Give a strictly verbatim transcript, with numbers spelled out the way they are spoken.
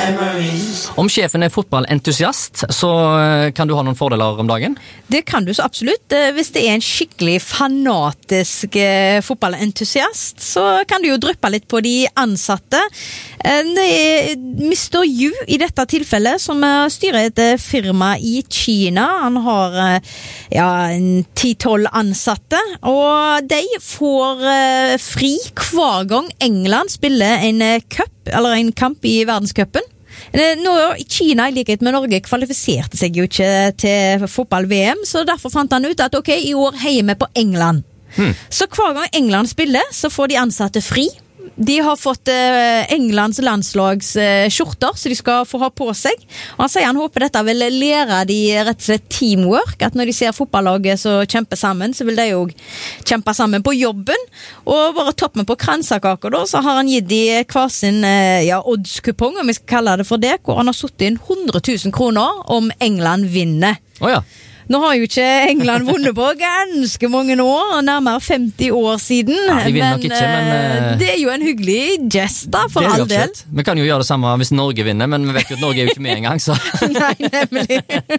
memories. Om sjefen er fotballentusiast, så kan du ha noen fordeler om dagen? Det kan du så absolutt. Hvis det er en skikkelig fanatisk fotballentusiast, så kan du jo dryppe litt på de ansatte. Det er mister Yu i dette tilfellet, som styrer et firma i Kina. Han har ja, ti tolv ansatte, og de får fri hver gang England spiller en cup, eller en kamp i verdenscupen. Nå, Kina, i likhet med Norge, kvalifiserte seg jo ikke til fotball-V M, så derfor fant han ut at ok, i år heier vi på England. Hmm. Så hver gang England spiller, så får de ansatte fri. De har fått eh, Englands landslags eh, skjorter, så de skal få ha på seg. Og han sier han håper dette vil lære de rett og slett teamwork, at når de ser fotballaget så kjemper sammen, så vil de jo kjempe sammen på jobben. Og bare toppen på kransakaker da, så har han gitt de hver sin eh, ja, oddskupong, om vi skal kalle det for det, hvor han har satt inn hundre tusen kroner om England vinner. Å ja. Nå har jo ikke England vunnet på ganske mange år, nærmere femti år siden. Ja, de vinner men, nok ikke, men... Uh, det er jo en hyggelig gest da, for all del. Vi kan jo gjøre det samme hvis Norge vinner, men vi vet jo at Norge er jo ikke med en gang, så... Nei, nemlig.